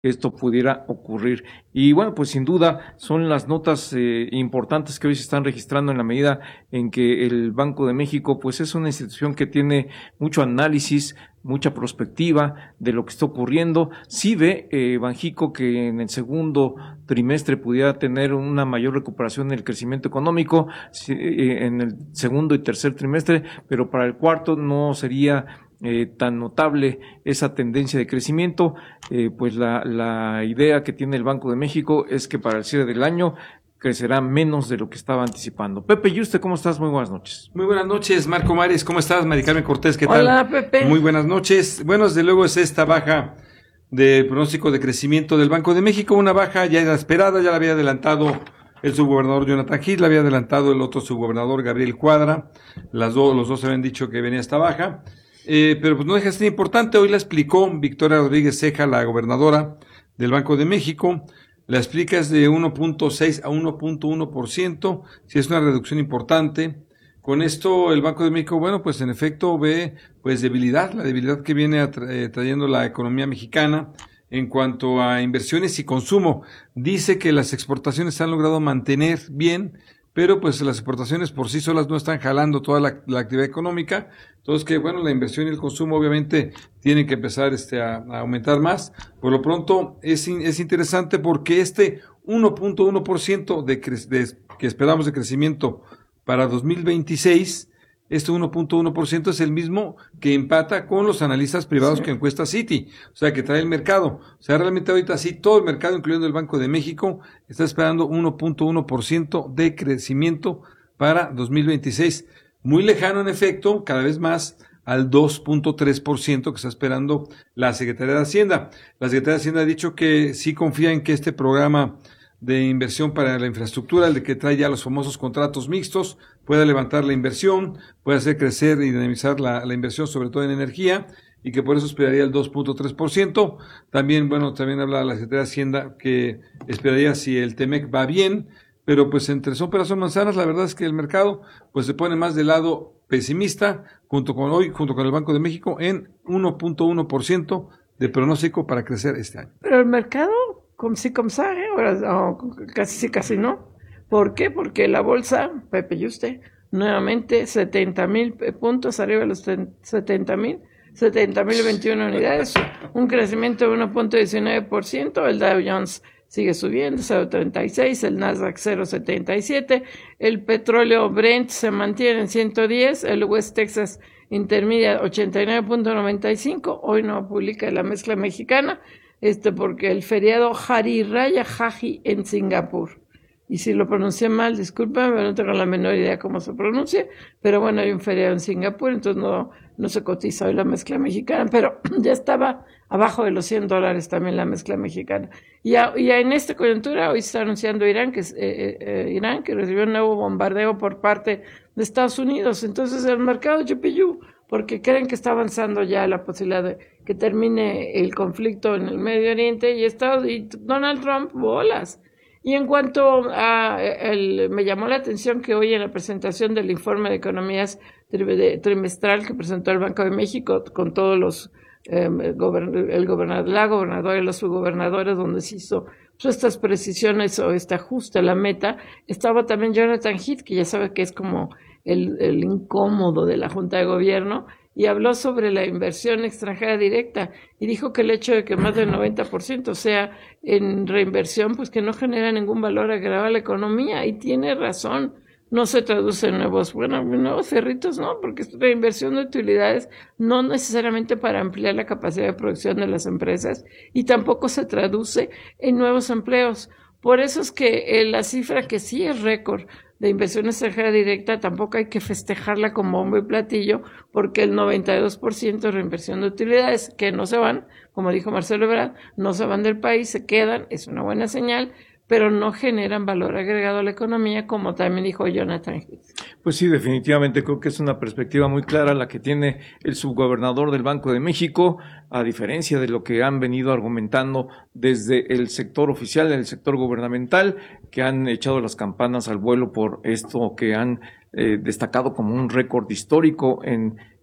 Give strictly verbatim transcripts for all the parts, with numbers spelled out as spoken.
esto pudiera ocurrir. Y bueno, pues sin duda son las notas eh, importantes que hoy se están registrando en la medida en que el Banco de México pues es una institución que tiene mucho análisis, mucha perspectiva de lo que está ocurriendo. Sí ve eh, Banjico que en el segundo trimestre pudiera tener una mayor recuperación en el crecimiento económico, sí, eh, en el segundo y tercer trimestre, pero para el cuarto no sería Eh, tan notable esa tendencia de crecimiento. Eh, pues la, la idea que tiene el Banco de México es que para el cierre del año crecerá menos de lo que estaba anticipando. Pepe, ¿y usted cómo estás? Muy buenas noches. Muy buenas noches, Marco Mares, ¿cómo estás? Mari Carmen Cortés, ¿qué tal? Hola, Pepe. Muy buenas noches. Bueno, desde luego es esta baja de pronóstico de crecimiento del Banco de México, una baja ya era esperada, ya la había adelantado el subgobernador Jonathan Heath, la había adelantado el otro subgobernador Gabriel Cuadra, las dos, los dos habían dicho que venía esta baja. Eh, pero pues no deja de ser importante. Hoy la explicó Victoria Rodríguez Ceja, la gobernadora del Banco de México. La explica es de uno punto seis a uno punto uno por ciento, si es una reducción importante. Con esto el Banco de México, bueno, pues en efecto ve pues debilidad, la debilidad que viene atra- eh, trayendo la economía mexicana en cuanto a inversiones y consumo. Dice que las exportaciones se han logrado mantener bien, pero pues las exportaciones por sí solas no están jalando toda la, la actividad económica. Entonces que bueno, la inversión y el consumo obviamente tienen que empezar este a, a aumentar más. Por lo pronto es, es interesante porque este uno punto uno por ciento de, cre- de que esperamos de crecimiento para dos mil veintiséis, este uno punto uno por ciento es el mismo que empata con los analistas privados sí. que encuesta Citi, o sea, que trae el mercado. O sea, realmente ahorita sí, todo el mercado, incluyendo el Banco de México, está esperando uno punto uno por ciento de crecimiento para dos mil veintiséis. Muy lejano, en efecto, cada vez más al dos punto tres por ciento que está esperando la Secretaría de Hacienda. La Secretaría de Hacienda ha dicho que sí confía en que este programa de inversión para la infraestructura, el de que trae ya los famosos contratos mixtos, pueda levantar la inversión, pueda hacer crecer y dinamizar la, la inversión, sobre todo en energía, y que por eso esperaría el dos punto tres por ciento. También, bueno, también habla la Secretaría de Hacienda que esperaría si el Temec va bien, pero pues entre son peras son manzanas, la verdad es que el mercado pues se pone más del lado pesimista, junto con hoy, junto con el Banco de México, en uno punto uno por ciento de pronóstico para crecer este año. Pero el mercado, como si como sabe, ahora oh, casi sí, casi no. ¿Por qué? Porque la bolsa, Pepe y usted, nuevamente setenta mil puntos arriba de los setenta mil, setenta mil veintiuna unidades, un crecimiento de uno punto diecinueve por ciento, el Dow Jones sigue subiendo, cero punto treinta y seis, el Nasdaq cero punto setenta y siete, el petróleo Brent se mantiene en ciento diez, el West Texas Intermediate ochenta y nueve punto noventa y cinco, hoy no publica la mezcla mexicana, este porque el feriado Hari Raya Haji en Singapur. Y si lo pronuncié mal, discúlpame, no tengo la menor idea cómo se pronuncia, pero bueno, hay un feriado en Singapur, entonces no, no se cotiza hoy la mezcla mexicana, pero ya estaba abajo de los cien dólares también la mezcla mexicana. Y, a, y a en esta coyuntura, hoy está anunciando Irán que, eh, eh, Irán que recibió un nuevo bombardeo por parte de Estados Unidos. Entonces el mercado chupillú, porque creen que está avanzando ya la posibilidad de que termine el conflicto en el Medio Oriente, y, Estados, y Donald Trump, bolas. Y en cuanto a, el, me llamó la atención que hoy en la presentación del informe de economías trimestral que presentó el Banco de México con todos los, eh, gobern, el gobernador, la gobernadora y los subgobernadores, donde se hizo pues, estas precisiones o este ajuste a la meta, estaba también Jonathan Heath, que ya sabe que es como el, el incómodo de la Junta de Gobierno, y habló sobre la inversión extranjera directa y dijo que el hecho de que más del noventa por ciento sea en reinversión, pues que no genera ningún valor agregado a la economía, y tiene razón. No se traduce en nuevos, bueno, nuevos cerritos, no, porque es reinversión de utilidades, no necesariamente para ampliar la capacidad de producción de las empresas, y tampoco se traduce en nuevos empleos. Por eso es que eh, la cifra que sí es récord de inversión extranjera directa tampoco hay que festejarla con bombo y platillo, porque el noventa y dos por ciento de reinversión de utilidades que no se van, como dijo Marcelo Ebrard, no se van del país, se quedan, es una buena señal, pero no generan valor agregado a la economía, como también dijo Jonathan Heath. Pues sí, definitivamente creo que es una perspectiva muy clara la que tiene el subgobernador del Banco de México, a diferencia de lo que han venido argumentando desde el sector oficial, el sector gubernamental, que han echado las campanas al vuelo por esto que han eh, destacado como un récord histórico en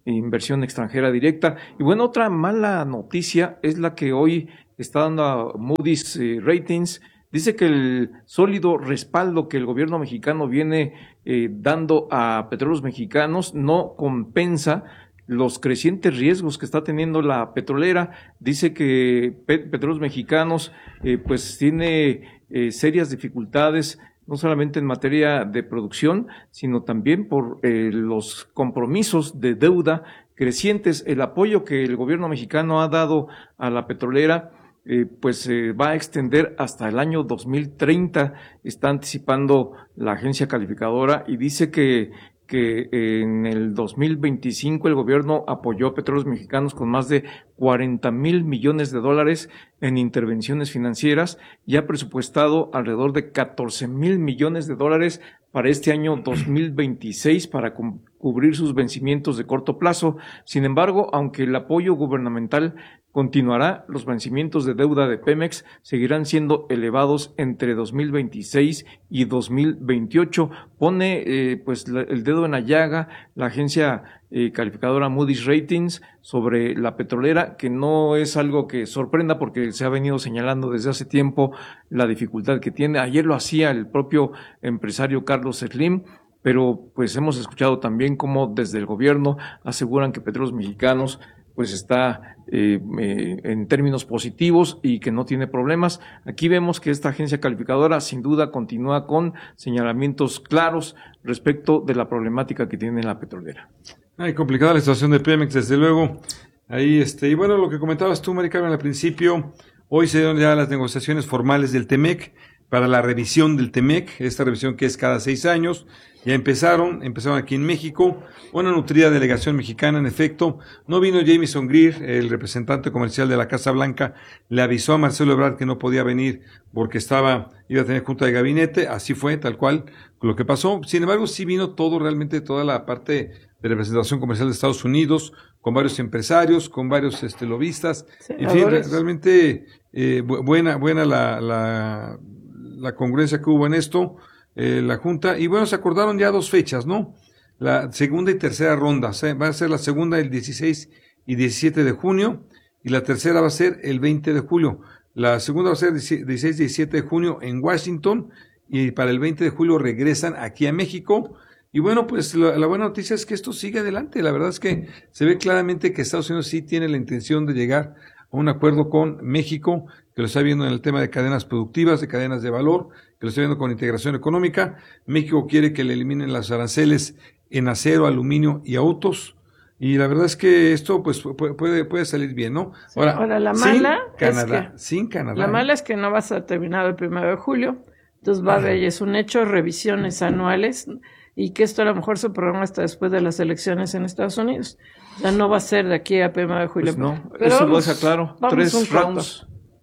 inversión extranjera directa. Y bueno, otra mala noticia es la que hoy está dando a Moody's eh, Ratings. Dice que el sólido respaldo que el gobierno mexicano viene eh, dando a Petróleos Mexicanos no compensa los crecientes riesgos que está teniendo la petrolera. Dice que Pet- Petróleos Mexicanos eh, pues tiene eh, serias dificultades, no solamente en materia de producción, sino también por eh, los compromisos de deuda crecientes. El apoyo que el gobierno mexicano ha dado a la petrolera Eh, pues eh, va a extender hasta el año dos mil treinta, está anticipando la agencia calificadora, y dice que, que en el dos mil veinticinco el gobierno apoyó a Petróleos Mexicanos con más de cuarenta mil millones de dólares en intervenciones financieras y ha presupuestado alrededor de catorce mil millones de dólares para este año dos mil veintiséis para cu- cubrir sus vencimientos de corto plazo. Sin embargo, aunque el apoyo gubernamental continuará, los vencimientos de deuda de Pemex seguirán siendo elevados entre dos mil veintiséis y dos mil veintiocho. Pone eh, pues la, el dedo en la llaga la agencia eh, calificadora Moody's Ratings sobre la petrolera, que no es algo que sorprenda porque se ha venido señalando desde hace tiempo la dificultad que tiene. Ayer lo hacía el propio empresario Carlos Slim, pero pues hemos escuchado también cómo desde el gobierno aseguran que Petróleos Mexicanos pues está eh, eh, en términos positivos y que no tiene problemas. Aquí vemos que esta agencia calificadora sin duda continúa con señalamientos claros respecto de la problemática que tiene la petrolera. Ay, complicada la situación de Pemex, desde luego. Ahí, este, y bueno, lo que comentabas tú, Mari Carmen, al principio, hoy se dieron ya las negociaciones formales del Temec para la revisión del Temec, esta revisión que es cada seis años. Ya empezaron, empezaron aquí en México, una nutrida delegación mexicana, en efecto. No vino Jamieson Greer, el representante comercial de la Casa Blanca, le avisó a Marcelo Ebrard que no podía venir porque estaba, iba a tener junta de gabinete, así fue, tal cual, lo que pasó. Sin embargo, sí vino todo, realmente toda la parte de representación comercial de Estados Unidos, con varios empresarios, con varios este, lobistas, en fin, re- realmente eh, bu- buena, buena la, la, la congruencia que hubo en esto. Eh, la Junta, y bueno, se acordaron ya dos fechas, ¿no? La segunda y tercera ronda, o sea, va a ser la segunda el dieciséis y diecisiete de junio, y la tercera va a ser el veinte de julio. La segunda va a ser dieciséis y diecisiete de junio en Washington, y para el veinte de julio regresan aquí a México. Y bueno, pues la, la buena noticia es que esto sigue adelante. La verdad es que se ve claramente que Estados Unidos sí tiene la intención de llegar a un acuerdo con México, que lo está viendo en el tema de cadenas productivas, de cadenas de valor, que lo está viendo con integración económica. México quiere que le eliminen las aranceles en acero, aluminio y autos. Y la verdad es que esto pues puede puede salir bien, ¿no? Sí, ahora, ahora la mala sin Canadá, es que, sin Canadá. La mala es que no va a ser terminado el primero de julio. Entonces va a haber, es un hecho, revisiones anuales, y que esto a lo mejor se programa hasta después de las elecciones en Estados Unidos. O sea, no va a ser de aquí a primero de julio. Pues no, pero eso vamos, lo deja claro. Tres ratos.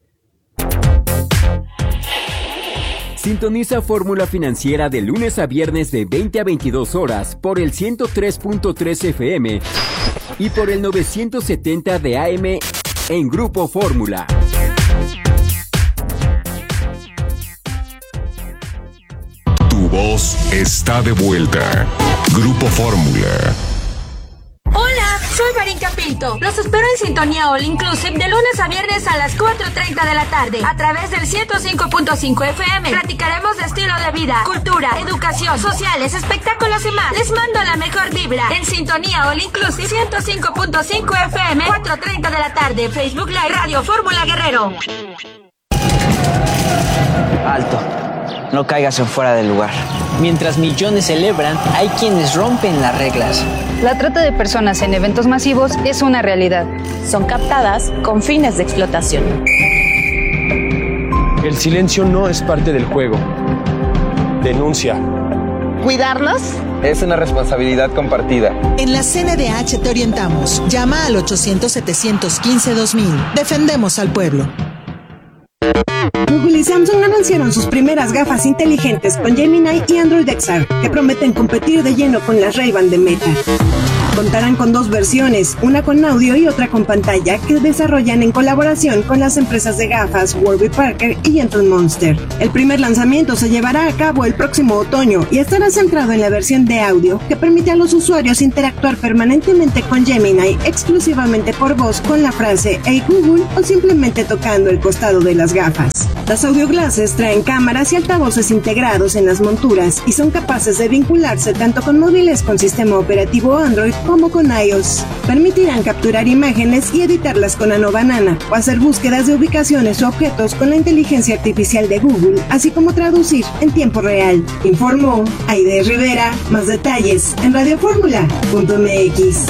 Sintoniza Fórmula Financiera de lunes a viernes de veinte a veintidós horas por el ciento tres punto tres F M y por el novecientos setenta de A M en Grupo Fórmula. Tu voz está de vuelta. Grupo Fórmula. Hola, soy Marín Capito. Los espero en Sintonía All Inclusive de lunes a viernes a las cuatro treinta de la tarde a través del ciento cinco punto cinco F M. Platicaremos de estilo de vida, cultura, educación, sociales, espectáculos y más. Les mando la mejor vibra en Sintonía All Inclusive ciento cinco punto cinco F M, cuatro treinta de la tarde, Facebook Live, Radio Fórmula Guerrero. Alto, no caigas en fuera del lugar. Mientras millones celebran, hay quienes rompen las reglas. La trata de personas en eventos masivos es una realidad. Son captadas con fines de explotación. El silencio no es parte del juego. Denuncia. ¿Cuidarnos? Es una responsabilidad compartida. En la C N D H te orientamos. Llama al ochocientos, setecientos quince, dos mil. Defendemos al pueblo. Google y Samsung anunciaron sus primeras gafas inteligentes con Gemini y Android X R, que prometen competir de lleno con las Ray-Ban de Meta. Contarán con dos versiones, una con audio y otra con pantalla, que desarrollan en colaboración con las empresas de gafas Warby Parker y Gentle Monster. El primer lanzamiento se llevará a cabo el próximo otoño y estará centrado en la versión de audio, que permite a los usuarios interactuar permanentemente con Gemini exclusivamente por voz con la frase "Hey Google" o simplemente tocando el costado de las gafas. Las audio glasses traen cámaras y altavoces integrados en las monturas y son capaces de vincularse tanto con móviles con sistema operativo Android como con iOS. Permitirán capturar imágenes y editarlas con Nano Banana o hacer búsquedas de ubicaciones o objetos con la inteligencia artificial de Google, así como traducir en tiempo real. Informó Aide Rivera. Más detalles en radio fórmula punto m x.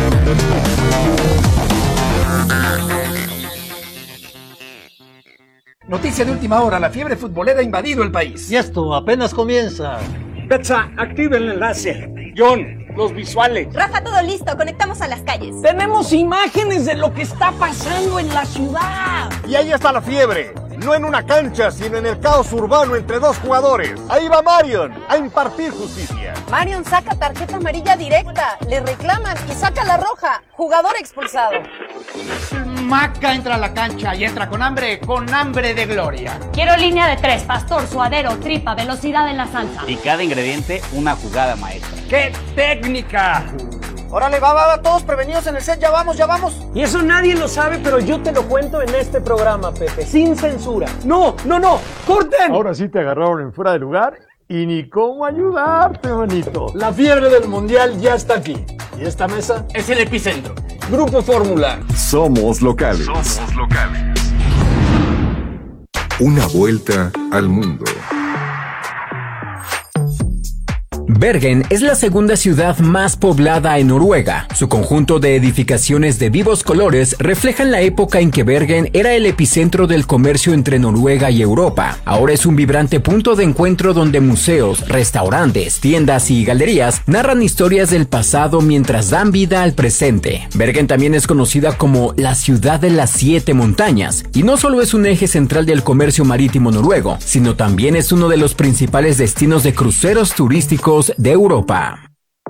Noticia de última hora, la fiebre futbolera ha invadido el país. Y esto apenas comienza. Betsa, activa el enlace. John, los visuales. Rafa, todo listo, conectamos a las calles. Tenemos imágenes de lo que está pasando en la ciudad. Y ahí está la fiebre. No en una cancha, sino en el caos urbano entre dos jugadores. Ahí va Marion a impartir justicia. Marion saca tarjeta amarilla directa, le reclaman y saca la roja. Jugador expulsado. Maca entra a la cancha y entra con hambre, con hambre de gloria. Quiero línea de tres, pastor, suadero, tripa, velocidad en la salsa. Y cada ingrediente, una jugada maestra. ¡Qué técnica! Órale, va, va, va, todos prevenidos en el set, ya vamos, ya vamos. Y eso nadie lo sabe, pero yo te lo cuento en este programa, Pepe, sin censura. No, no, no, corten. Ahora sí te agarraron en fuera de lugar y ni cómo ayudarte, manito. La fiebre del mundial ya está aquí. Y esta mesa es el epicentro. Grupo Fórmula. Somos locales. Somos locales. Una vuelta al mundo. Bergen es la segunda ciudad más poblada en Noruega. Su conjunto de edificaciones de vivos colores reflejan la época en que Bergen era el epicentro del comercio entre Noruega y Europa. Ahora es un vibrante punto de encuentro donde museos, restaurantes, tiendas y galerías narran historias del pasado mientras dan vida al presente. Bergen también es conocida como la ciudad de las siete montañas, y no solo es un eje central del comercio marítimo noruego, sino también es uno de los principales destinos de cruceros turísticos de Europa.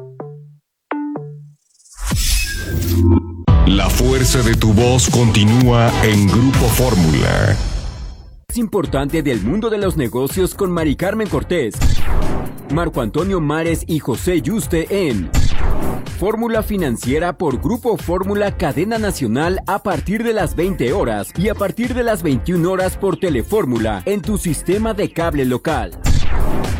La fuerza de tu voz continúa en Grupo Fórmula. Es importante del mundo de los negocios con Mari Carmen Cortés, Marco Antonio Mares y José Yuste en Fórmula Financiera por Grupo Fórmula Cadena Nacional a partir de las veinte horas y a partir de las veintiuna horas por Telefórmula en tu sistema de cable local.